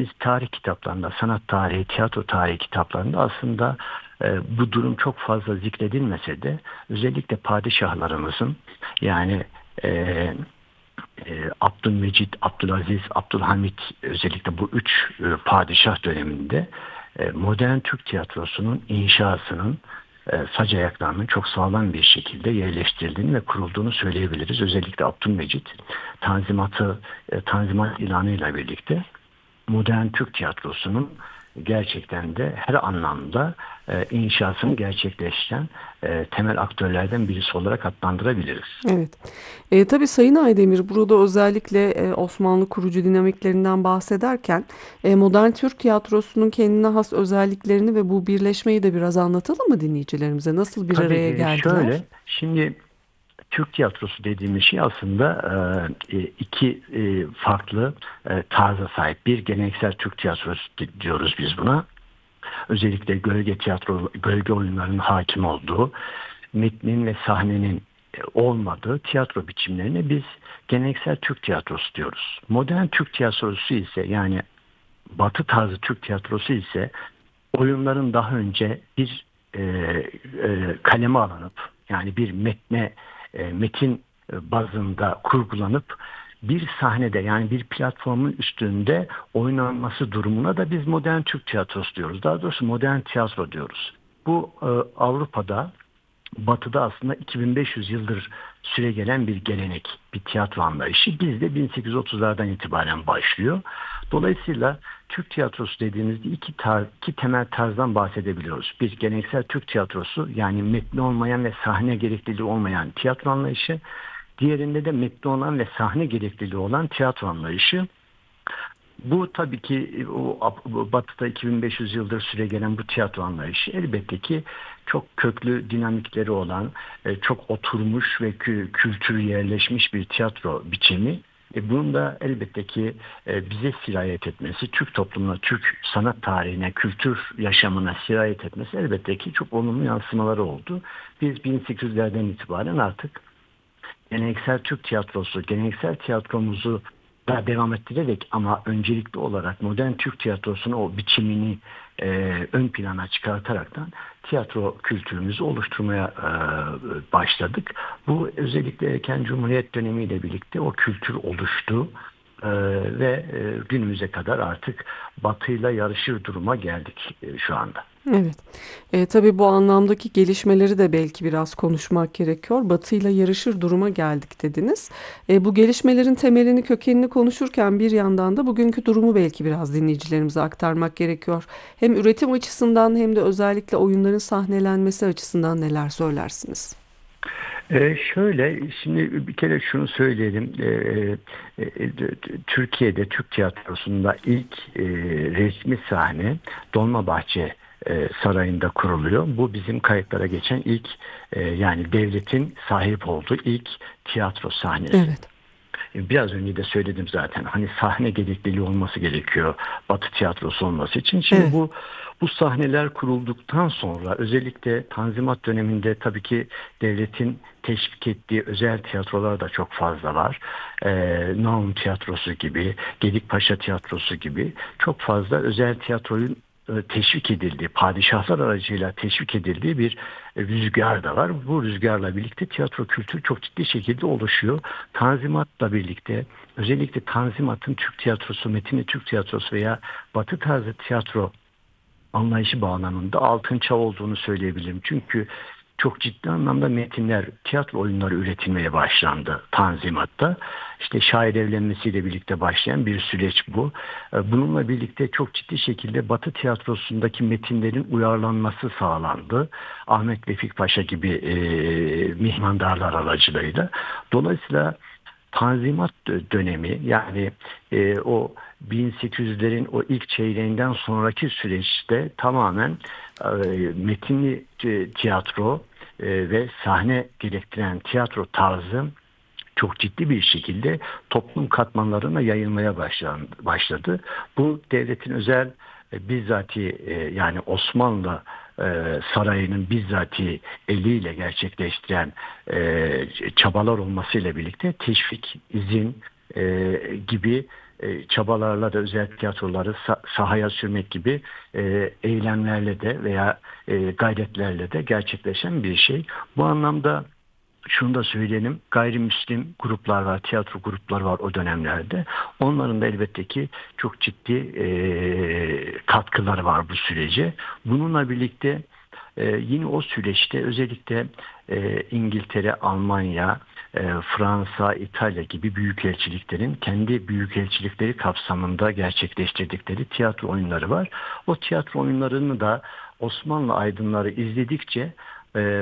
bildiğimiz tarih kitaplarında, sanat tarihi, tiyatro tarihi kitaplarında aslında bu durum çok fazla zikredilmese de özellikle padişahlarımızın yani e, Abdülmecit, Abdülaziz, Abdülhamit özellikle bu üç padişah döneminde modern Türk tiyatrosunun inşasının sac ayaklarının çok sağlam bir şekilde yerleştirildiğini ve kurulduğunu söyleyebiliriz. Özellikle Abdülmecit Tanzimat ilanıyla birlikte modern Türk tiyatrosunun gerçekten de her anlamda inşasını gerçekleştiren temel aktörlerden birisi olarak adlandırabiliriz. Evet. Tabii Sayın Aydemir burada özellikle Osmanlı kurucu dinamiklerinden bahsederken modern Türk tiyatrosunun kendine has özelliklerini ve bu birleşmeyi de biraz anlatalım mı dinleyicilerimize? Nasıl bir Tabii araya geldiler? şöyle, şimdi Türk tiyatrosu dediğimiz şey aslında iki farklı tarza sahip. Bir geleneksel Türk tiyatrosu diyoruz biz buna. Özellikle gölge oyunlarının hakim olduğu, metnin ve sahnenin olmadığı tiyatro biçimlerine biz geleneksel Türk tiyatrosu diyoruz. Modern Türk tiyatrosu ise yani Batı tarzı Türk tiyatrosu ise oyunların daha önce bir kaleme alınıp yani bir metin bazında kurgulanıp bir sahnede yani bir platformun üstünde oynanması durumuna da biz modern Türk tiyatrosu diyoruz. Daha doğrusu modern tiyatro diyoruz. Bu Avrupa'da Batı'da aslında 2500 yıldır süregelen bir gelenek, bir tiyatro anlayışı. Bizde 1830'lardan itibaren başlıyor. Dolayısıyla Türk tiyatrosu dediğimizde iki temel tarzdan bahsedebiliyoruz. Bir geleneksel Türk tiyatrosu yani metni olmayan ve sahne gerekliliği olmayan tiyatro anlayışı. Diğerinde de metni olan ve sahne gerekliliği olan tiyatro anlayışı. Bu tabii ki Batı'da 2500 yıldır süregelen bu tiyatro anlayışı elbette ki çok köklü dinamikleri olan, çok oturmuş ve kültürü yerleşmiş bir tiyatro biçimi. Bunun da elbette ki bize sirayet etmesi, Türk toplumuna, Türk sanat tarihine, kültür yaşamına sirayet etmesi elbette ki çok olumlu yansımaları oldu. Biz 1800'lerden itibaren artık geleneksel tiyatromuzu da devam ettirerek ama öncelikli olarak modern Türk tiyatrosunun o biçimini ön plana çıkartaraktan tiyatro kültürümüzü oluşturmaya başladık. Bu özellikle erken Cumhuriyet dönemiyle birlikte o kültür oluştu. Ve günümüze kadar artık Batı'yla yarışır duruma geldik şu anda. Evet. Tabii bu anlamdaki gelişmeleri de belki biraz konuşmak gerekiyor. Batı'yla yarışır duruma geldik dediniz. Bu gelişmelerin temelini, kökenini konuşurken bir yandan da bugünkü durumu belki biraz dinleyicilerimize aktarmak gerekiyor. Hem üretim açısından hem de özellikle oyunların sahnelenmesi açısından neler söylersiniz? Şöyle, şimdi bir kere şunu söyleyelim. Türkiye'de Türk tiyatrosunda ilk resmi sahne Dolmabahçe Sarayı'nda kuruluyor. Bu bizim kayıtlara geçen ilk yani devletin sahip olduğu ilk tiyatro sahnesi. Evet. Biraz önce de söyledim zaten. Hani sahne gerekliliği olması gerekiyor Batı tiyatrosu olması için. Şimdi Evet. bu sahneler kurulduktan sonra özellikle Tanzimat döneminde tabii ki devletin teşvik ettiği özel tiyatrolar da çok fazla var. Naum Tiyatrosu gibi, Gedikpaşa Tiyatrosu gibi çok fazla özel tiyatroyun teşvik edildiği, padişahlar aracıyla teşvik edildiği bir rüzgar da var. Bu rüzgarla birlikte tiyatro kültürü çok ciddi şekilde oluşuyor. Tanzimat'la birlikte özellikle Tanzimat'ın Türk tiyatrosu, metinli Türk tiyatrosu veya Batı tarzı tiyatro anlayışı bağlamında altın çağ olduğunu söyleyebilirim. Çünkü çok ciddi anlamda metinler, tiyatro oyunları üretilmeye başlandı Tanzimat'ta. İşte şair evlenmesiyle birlikte başlayan bir süreç bu. Bununla birlikte çok ciddi şekilde Batı tiyatrosundaki metinlerin uyarlanması sağlandı. Ahmet Vefik Paşa gibi mihmandarlar aracılığıyla. Dolayısıyla Tanzimat dönemi yani o 1800'lerin o ilk çeyreğinden sonraki süreçte tamamen metinli tiyatro ve sahne gerektiren tiyatro tarzı çok ciddi bir şekilde toplum katmanlarına yayılmaya başladı. Bu devletin özel bizzati yani Osmanlı sarayının bizzati eliyle gerçekleştiren çabalar olmasıyla birlikte teşvik, izin gibi çabalarla da özel tiyatroları sahaya sürmek gibi eylemlerle de veya gayretlerle de gerçekleşen bir şey. Bu anlamda şunu da söyleyelim, gayrimüslim gruplar var, tiyatro grupları var o dönemlerde. Onların da elbette ki çok ciddi katkıları var bu sürece. Bununla birlikte yine o süreçte özellikle İngiltere, Almanya, Fransa, İtalya gibi büyükelçiliklerin kendi büyükelçilikleri kapsamında gerçekleştirdikleri tiyatro oyunları var. O tiyatro oyunlarını da Osmanlı aydınları izledikçe